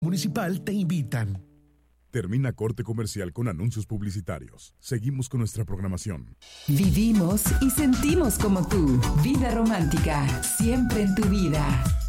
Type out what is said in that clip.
Municipal te invitan. Termina corte comercial con anuncios publicitarios. Seguimos con nuestra programación. Vivimos y sentimos como tú. Vida romántica, siempre en tu vida.